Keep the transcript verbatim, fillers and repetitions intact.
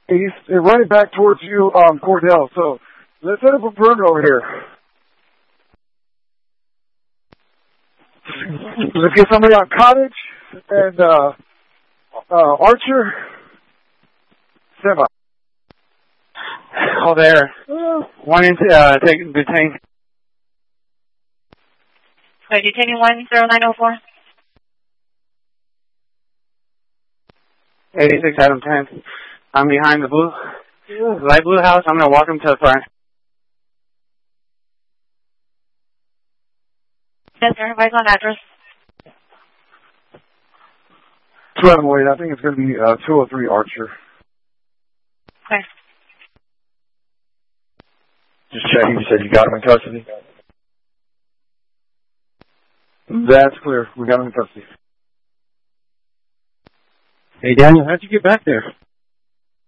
east and running back towards you, um, Cordell. So let's set up a perimeter over here. Let's get somebody on Cottage and uh, uh, Archer. Semi. Oh, there. One in, uh, take, detain. So detaining one zero nine zero four. eighty-six Adam ten. I'm behind the blue, light blue house. I'm going to walk him to the front. Yes, sir. Advise on address. twelve Wait, I think it's going to be uh, two oh three Archer. Okay. Just checking. You said you got him in custody? That's clear. We got him in custody. Hey, Daniel, how'd you get back there?